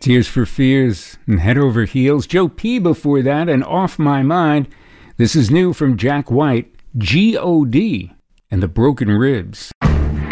Tears for Fears and Head Over Heels. Joe P before that, and Off My Mind. This is new from Jack White, G.O.D. and the Broken Ribs.